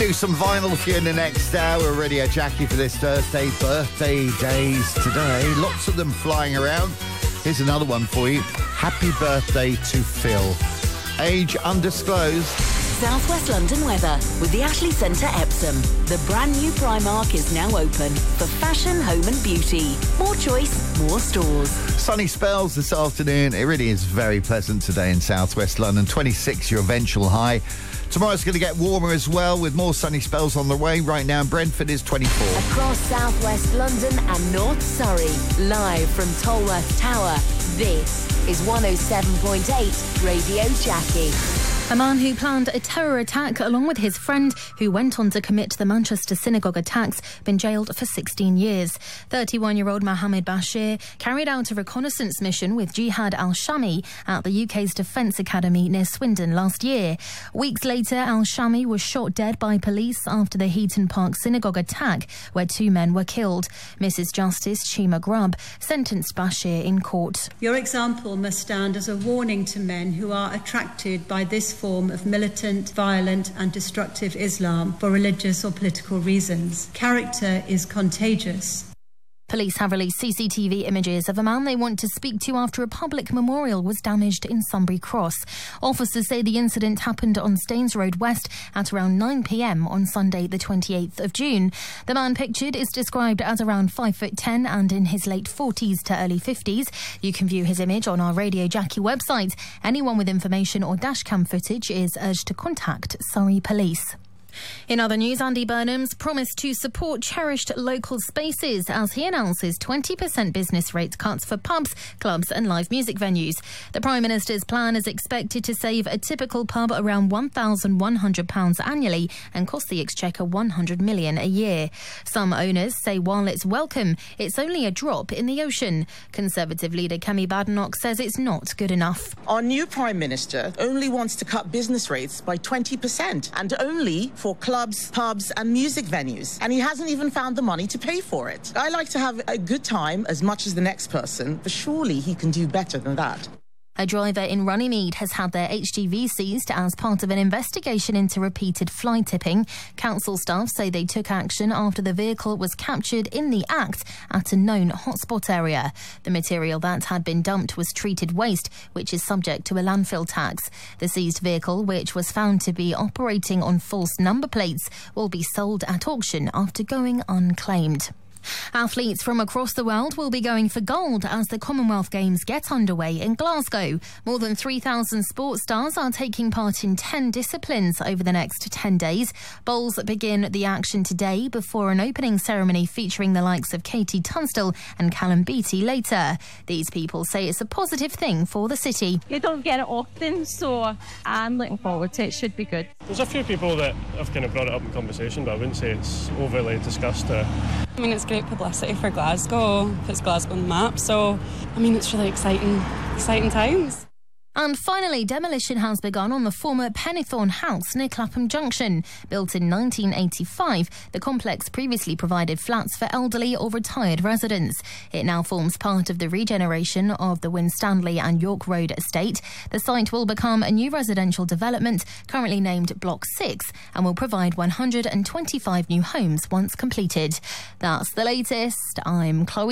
do some vinyl for you in the next hour. Radio Jackie for this Thursday. Birthday days today. Lots of them flying around. Here's another one for you. Happy birthday to Phil. Age undisclosed. South West London weather with the Ashley Centre Epsom. The brand new Primark is now open for fashion, home and beauty. More choice, more stores. Sunny spells this afternoon. It really is very pleasant today in South West London. 26 your eventual high. Tomorrow's going to get warmer as well with more sunny spells on the way. Right now Brentford is 24. Across South West London and North Surrey, live from Tolworth Tower, this is 107.8 Radio Jackie. A man who planned a terror attack along with his friend who went on to commit the Manchester synagogue attacks been jailed for 16 years. 31-year-old Mohammed Bashir carried out a reconnaissance mission with Jihad al-Shami at the UK's Defence Academy near Swindon last year. Weeks later, al-Shami was shot dead by police after the Heaton Park synagogue attack where 2 men were killed. Mrs Justice Chima Grubb sentenced Bashir in court. Your example must stand as a warning to men who are attracted by this form of militant, violent and destructive Islam for religious or political reasons. Character is contagious. Police have released CCTV images of a man they want to speak to after a public memorial was damaged in Sunbury Cross. Officers say the incident happened on Staines Road West at around 9 p.m. on Sunday the 28th of June. The man pictured is described as around 5'10" and in his late 40s to early 50s. You can view his image on our Radio Jackie website. Anyone with information or dashcam footage is urged to contact Surrey Police. In other news, Andy Burnham's promised to support cherished local spaces as he announces 20% business rate cuts for pubs, clubs and live music venues. The Prime Minister's plan is expected to save a typical pub around £1,100 annually and cost the Exchequer £100 million a year. Some owners say while it's welcome, it's only a drop in the ocean. Conservative leader Kemi Badenoch says it's not good enough. Our new Prime Minister only wants to cut business rates by 20% and only for clubs, pubs and music venues. And he hasn't even found the money to pay for it. I like to have a good time as much as the next person, but surely he can do better than that. A driver in Runnymede has had their HGV seized as part of an investigation into repeated fly tipping. Council staff say they took action after the vehicle was captured in the act at a known hotspot area. The material that had been dumped was treated waste, which is subject to a landfill tax. The seized vehicle, which was found to be operating on false number plates, will be sold at auction after going unclaimed. Athletes from across the world will be going for gold as the Commonwealth Games get underway in Glasgow. More than 3,000 sports stars are taking part in 10 disciplines over the next 10 days. Bowls begin the action today before an opening ceremony featuring the likes of Katie Tunstall and Callum Beattie later. These people say it's a positive thing for the city. You don't get it often, so I'm looking forward to it. It should be good. There's a few people that have kind of brought it up in conversation, but I wouldn't say it's overly discussed. I mean, it's great publicity for Glasgow, puts Glasgow on the map, so, I mean, it's really exciting times. And finally, demolition has begun on the former Pennethorne House near Clapham Junction. Built in 1985, the complex previously provided flats for elderly or retired residents. It now forms part of the regeneration of the Winstanley and York Road estate. The site will become a new residential development, currently named Block 6, and will provide 125 new homes once completed. That's the latest. I'm Chloe.